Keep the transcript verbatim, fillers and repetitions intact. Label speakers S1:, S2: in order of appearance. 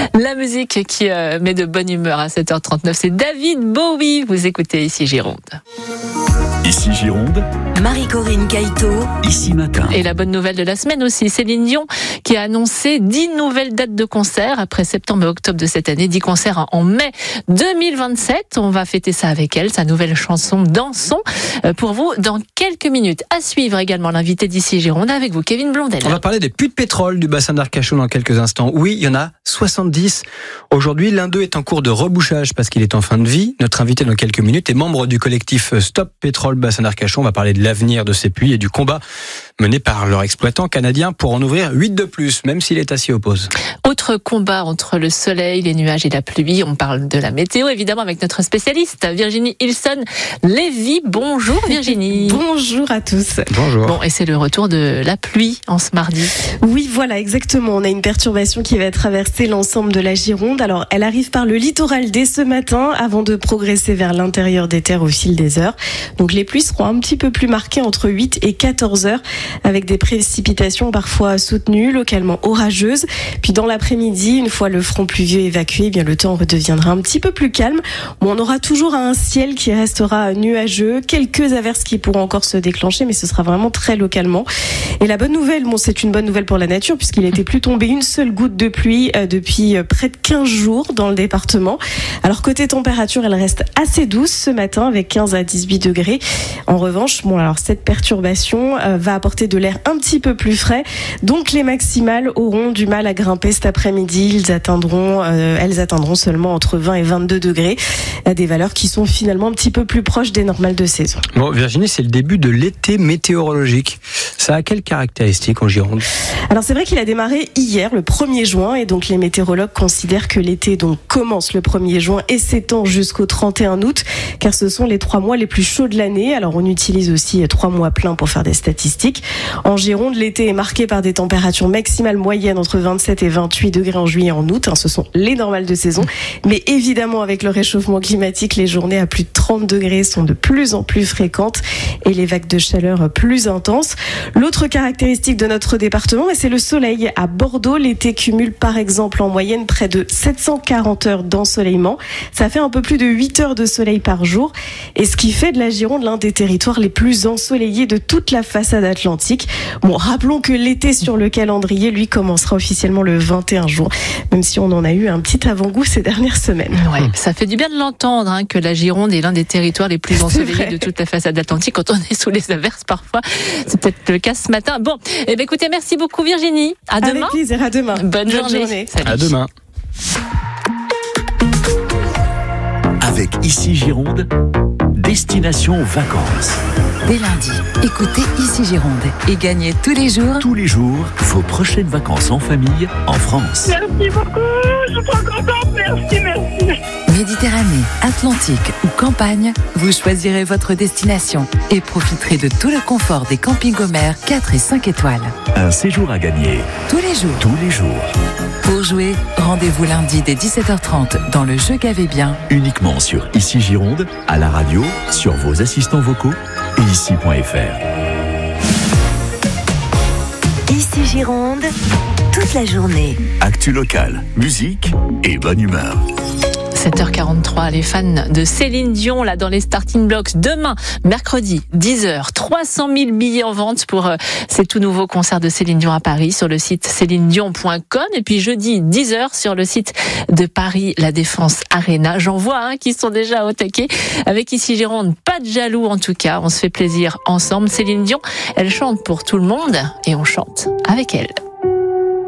S1: La musique qui euh, met de bonne humeur à sept heures trente-neuf, c'est David Bowie. Vous écoutez Ici Gironde.
S2: Ici Gironde,
S3: Marie-Corinne Caïto,
S2: Ici Matin.
S1: Et la bonne nouvelle de la semaine aussi, Céline Dion qui a annoncé dix nouvelles dates de concerts après septembre et octobre de cette année, dix concerts en mai deux mille vingt-sept. On va fêter ça avec elle, sa nouvelle chanson Dansons, pour vous dans quelques minutes. À suivre également l'invité d'Ici Gironde avec vous, Kevin Blondel.
S4: On va parler des puits de pétrole du bassin d'Arcachon dans quelques instants. Oui, il y en a soixante-dix. Aujourd'hui, l'un d'eux est en cours de rebouchage parce qu'il est en fin de vie. Notre invité dans quelques minutes est membre du collectif Stop Pétrole Bassin d'Arcachon. On va parler de l'avenir de ces puits et du combat mené par leur exploitant canadien pour en ouvrir huit de plus, même si l'État s'y oppose.
S1: Autre combat entre le soleil, les nuages et la pluie. On parle de la météo, évidemment, avec notre spécialiste, Virginie Ilson-Lévy. Bonjour Virginie.
S5: Bonjour à tous.
S4: Bonjour.
S1: Bon, et c'est le retour de la pluie en ce mardi.
S5: Oui, voilà, exactement. On a une perturbation qui va traverser l'ensemble de la Gironde. Alors, elle arrive par le littoral dès ce matin, avant de progresser vers l'intérieur des terres au fil des heures. Donc, les pluies seront un petit peu plus marquées entre huit et quatorze heures, avec des précipitations parfois soutenues, localement orageuses. Puis, dans l'après-midi, une fois le front pluvieux évacué, eh bien, le temps redeviendra un petit peu plus calme. Bon, on aura toujours un ciel qui restera nuageux, quelques averses qui pourront encore se déclencher, mais ce sera vraiment très localement. Et la bonne nouvelle, bon, c'est une bonne nouvelle pour la nature, puisqu'il n'était plus tombé une seule goutte de pluie euh, depuis euh, près de quinze jours dans le département. Alors, côté température, elle reste assez douce ce matin, avec quinze à dix-huit degrés. En revanche, bon, alors, cette perturbation euh, va apporter de l'air un petit peu plus frais, donc les maximales auront du mal à grimper cet après-midi. Ils atteindront, euh, elles atteindront seulement entre vingt et vingt-deux degrés, à des valeurs qui sont finalement un petit peu plus proches des normales de saison.
S4: Bon, Virginie, c'est le début de l'été météorologique. Ça a quelles caractéristiques en Gironde ?
S5: Alors c'est vrai qu'il a démarré hier, le premier juin, et donc les météorologues considèrent que l'été donc commence le premier juin et s'étend jusqu'au trente et un août, car ce sont les trois mois les plus chauds de l'année. Alors on utilise aussi trois mois pleins pour faire des statistiques. En Gironde, l'été est marqué par des températures maximales moyennes entre vingt-sept et vingt-huit degrés en juillet et en août. Ce sont les normales de saison. Mais évidemment, avec le réchauffement climatique, les journées à plus de trente degrés sont de plus en plus fréquentes et les vagues de chaleur plus intenses. L'autre caractéristique de notre département, c'est le soleil. À Bordeaux, l'été cumule par exemple en moyenne près de sept cent quarante heures d'ensoleillement. Ça fait un peu plus de huit heures de soleil par jour. Et ce qui fait de la Gironde l'un des territoires les plus ensoleillés de toute la façade atlantique. Bon, rappelons que l'été sur le calendrier, lui, commencera officiellement le vingt et un juin, même si on en a eu un petit avant-goût ces dernières semaines.
S1: Ouais, ça fait du bien de l'entendre, hein, que la Gironde est l'un des territoires les plus ensoleillés de toute la façade atlantique. Quand on est sous les averses, parfois, c'est peut-être le cas ce matin. Bon, eh bien, écoutez, merci beaucoup Virginie. À demain.
S5: Avec plaisir, à demain.
S1: Bonne, Bonne journée.
S5: journée.
S1: Salut.
S4: À demain.
S2: Avec Ici Gironde, destination vacances.
S3: dès lundi. Écoutez Ici Gironde et gagnez tous les jours.
S2: Tous les jours, vos prochaines vacances en famille en France.
S6: Merci beaucoup, je suis trop contente, merci, merci.
S3: Méditerranée, Atlantique ou campagne, vous choisirez votre destination et profiterez de tout le confort des campings Homer quatre et cinq étoiles.
S2: Un séjour à gagner.
S3: Tous les jours.
S2: Tous les jours.
S3: Pour jouer, rendez-vous lundi dès dix-sept heures trente dans le jeu Gavez bien.
S2: Uniquement sur Ici Gironde, à la radio, sur vos assistants vocaux et ici point f r.
S3: Ici Gironde, toute la journée.
S2: Actu locale, musique et bonne humeur.
S1: sept heures quarante-trois, les fans de Céline Dion, là, dans les starting blocks. Demain, mercredi, dix heures, trois cent mille billets en vente pour euh, ces tout nouveaux concerts de Céline Dion à Paris sur le site céline dion point com. Et puis jeudi, dix heures, sur le site de Paris, la Défense Arena. J'en vois hein, qui sont déjà au taquet. Avec Ici Gironde, pas de jaloux en tout cas. On se fait plaisir ensemble. Céline Dion, elle chante pour tout le monde et on chante avec elle.